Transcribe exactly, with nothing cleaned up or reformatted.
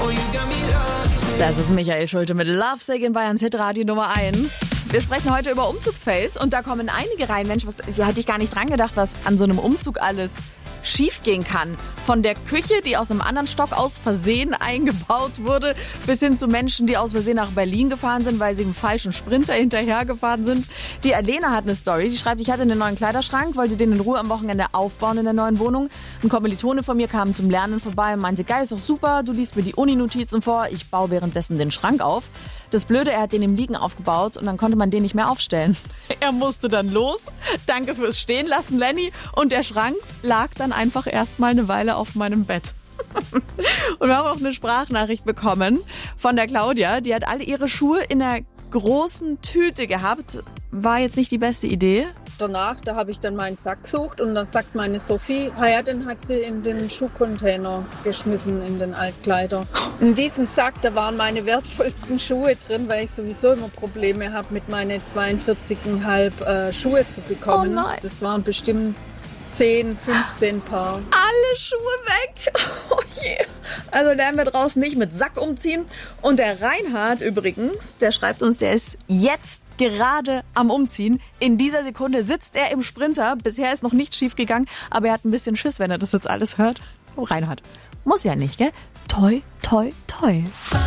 Das ist Michael Schulte mit Lovesick in Bayerns Hitradio Nummer eins. Wir sprechen heute über Umzugsfails und da kommen einige rein. Mensch, was, hier hätte ich gar nicht dran gedacht, was an so einem Umzug alles schief gehen kann. Von der Küche, die aus einem anderen Stock aus Versehen eingebaut wurde, bis hin zu Menschen, die aus Versehen nach Berlin gefahren sind, weil sie im falschen Sprinter hinterhergefahren sind. Die Alena hat eine Story, die schreibt, ich hatte einen neuen Kleiderschrank, wollte den in Ruhe am Wochenende aufbauen in der neuen Wohnung. Ein Kommilitone von mir kam zum Lernen vorbei und meinte, geil, ist doch super, du liest mir die Uni-Notizen vor, ich baue währenddessen den Schrank auf. Das Blöde, er hat den im Liegen aufgebaut und dann konnte man den nicht mehr aufstellen. Er musste dann los. Danke fürs Stehenlassen, Lenny. Und der Schrank lag dann einfach erstmal eine Weile auf meinem Bett. Und wir haben auch eine Sprachnachricht bekommen von der Claudia. Die hat alle ihre Schuhe in einer großen Tüte gehabt. War jetzt nicht die beste Idee. Danach, da habe ich dann meinen Sack gesucht und dann sagt meine Sophie, ja, den hat sie in den Schuhcontainer geschmissen, in den Altkleider. In diesem Sack, da waren meine wertvollsten Schuhe drin, weil ich sowieso immer Probleme habe, mit meinen zweiundvierzig Komma fünf äh, Schuhe zu bekommen. Oh nein. Das waren bestimmt zehn, fünfzehn Paar. Alle Schuhe weg. Oh je. Also lernen wir draußen nicht mit Sack umziehen. Und der Reinhard übrigens, der schreibt uns, der ist jetzt gerade am Umziehen. In dieser Sekunde sitzt er im Sprinter. Bisher ist noch nichts schief gegangen, aber er hat ein bisschen Schiss, wenn er das jetzt alles hört. Oh, Reinhard, muss ja nicht, gell? Toi, toi, toi.